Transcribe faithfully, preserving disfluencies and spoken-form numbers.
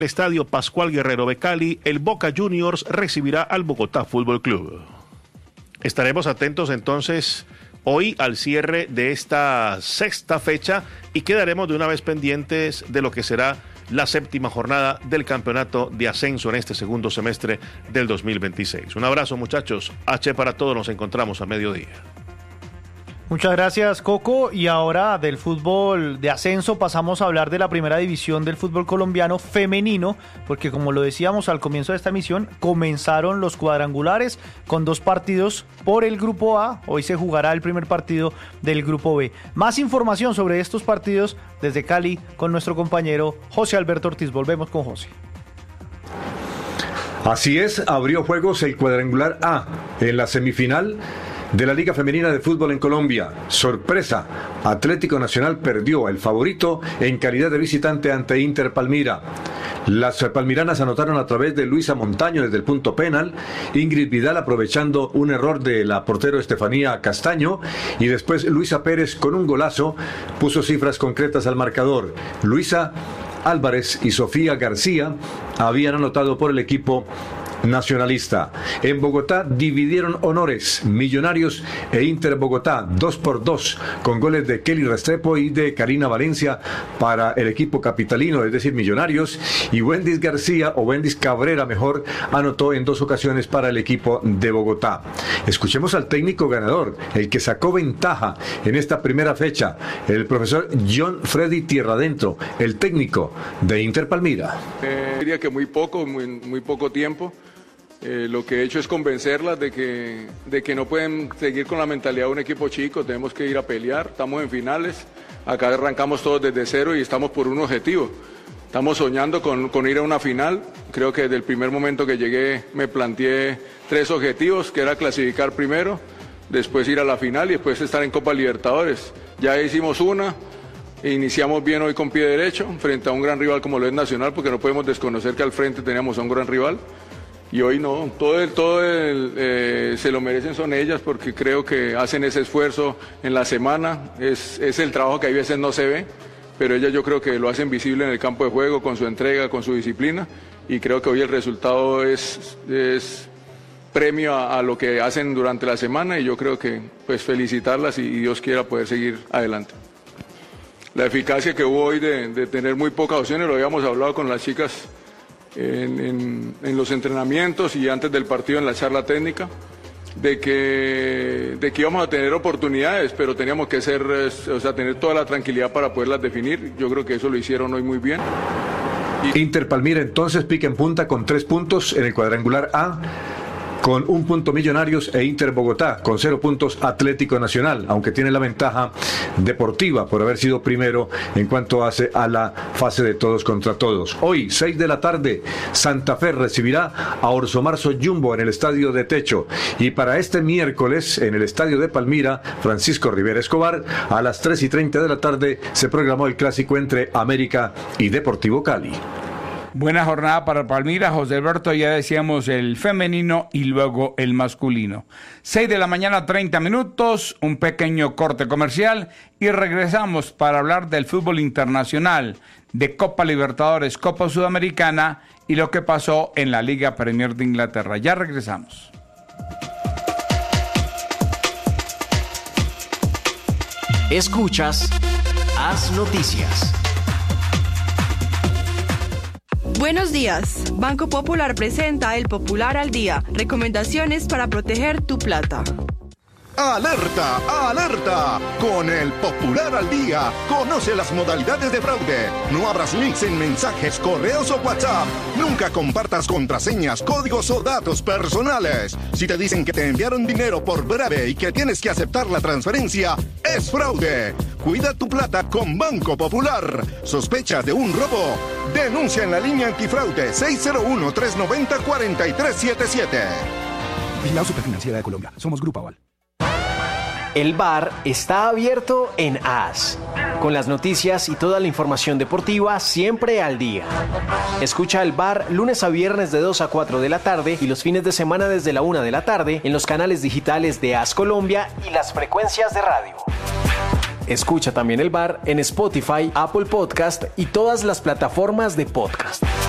Estadio Pascual Guerrero de Cali, el Boca Juniors recibirá al Bogotá Fútbol Club. Estaremos atentos entonces hoy al cierre de esta sexta fecha y quedaremos de una vez pendientes de lo que será la séptima jornada del campeonato de ascenso en este segundo semestre del dos mil veintiséis. Un abrazo, muchachos. H para todos, nos encontramos a mediodía. Muchas gracias, Coco. Y ahora del fútbol de ascenso pasamos a hablar de la primera división del fútbol colombiano femenino, porque como lo decíamos al comienzo de esta emisión, comenzaron los cuadrangulares con dos partidos por el grupo A. Hoy se jugará el primer partido del grupo B. Más información sobre estos partidos desde Cali con nuestro compañero José Alberto Ortiz. Volvemos con José. Así es, abrió juegos el cuadrangular A en la semifinal de la Liga Femenina de Fútbol en Colombia. Sorpresa, Atlético Nacional perdió, el favorito en calidad de visitante ante Inter Palmira. Las palmiranas anotaron a través de Luisa Montaño desde el punto penal, Ingrid Vidal aprovechando un error de la portero Estefanía Castaño y después Luisa Pérez con un golazo puso cifras concretas al marcador. Luisa Álvarez y Sofía García habían anotado por el equipo nacionalista. En Bogotá dividieron honores Millonarios e Inter Bogotá dos por dos con goles de Kelly Restrepo y de Karina Valencia para el equipo capitalino, es decir, Millonarios, y Wendis García o Wendis Cabrera mejor anotó en dos ocasiones para el equipo de Bogotá. Escuchemos al técnico ganador, el que sacó ventaja en esta primera fecha, el profesor John Freddy Tierradentro, el técnico de Inter Palmira. Eh, diría que muy poco, muy, muy poco tiempo. Eh, lo que he hecho es convencerlas de que, de que no pueden seguir con la mentalidad de un equipo chico, tenemos que ir a pelear, estamos en finales, acá arrancamos todos desde cero y estamos por un objetivo. Estamos soñando con, con ir a una final, creo que desde el primer momento que llegué me planteé tres objetivos, que era clasificar primero, después ir a la final y después estar en Copa Libertadores. Ya hicimos una, e iniciamos bien hoy con pie derecho, frente a un gran rival como lo es Nacional, porque no podemos desconocer que al frente teníamos a un gran rival. Y hoy no, todo el, todo el, eh, se lo merecen son ellas porque creo que hacen ese esfuerzo en la semana, es, es el trabajo que a veces no se ve, pero ellas yo creo que lo hacen visible en el campo de juego, con su entrega, con su disciplina, y creo que hoy el resultado es, es premio a, a lo que hacen durante la semana y yo creo que pues felicitarlas y, y Dios quiera poder seguir adelante. La eficacia que hubo hoy de, de tener muy pocas opciones, lo habíamos hablado con las chicas En, en, en los entrenamientos y antes del partido en la charla técnica, de que, de que íbamos a tener oportunidades, pero teníamos que ser, o sea, tener toda la tranquilidad para poderlas definir. Yo creo que eso lo hicieron hoy muy bien. Y... Inter Palmira entonces pica en punta con tres puntos en el cuadrangular A, con un punto Millonarios e Inter Bogotá, con cero puntos Atlético Nacional, aunque tiene la ventaja deportiva por haber sido primero en cuanto hace a la fase de todos contra todos. Hoy, seis de la tarde, Santa Fe recibirá a Orso Marzo Jumbo en el Estadio de Techo. Y para este miércoles, en el Estadio de Palmira, Francisco Rivera Escobar, a las tres y treinta de la tarde, se programó el clásico entre América y Deportivo Cali. Buena jornada para Palmira, José Alberto, ya decíamos el femenino y luego el masculino. seis de la mañana, treinta minutos, un pequeño corte comercial y regresamos para hablar del fútbol internacional, de Copa Libertadores, Copa Sudamericana y lo que pasó en la Liga Premier de Inglaterra. Ya regresamos. Escuchas Haz Noticias. Buenos días. Banco Popular presenta El Popular al Día. Recomendaciones para proteger tu plata. ¡Alerta! ¡Alerta! Con el Popular al Día, conoce las modalidades de fraude. No abras links en mensajes, correos o WhatsApp. Nunca compartas contraseñas, códigos o datos personales. Si te dicen que te enviaron dinero por breve y que tienes que aceptar la transferencia, es fraude. Cuida tu plata con Banco Popular. ¿Sospechas de un robo? Denuncia en la línea antifraude seis cero uno, tres nueve cero, cuatro tres siete siete. Vigilado Superfinanciera de Colombia. Somos Grupo Aval. El bar está abierto en A S, con las noticias y toda la información deportiva siempre al día. Escucha el bar lunes a viernes de dos a cuatro de la tarde y los fines de semana desde la una de la tarde en los canales digitales de A S Colombia y las frecuencias de radio. Escucha también el bar en Spotify, Apple Podcast y todas las plataformas de podcast.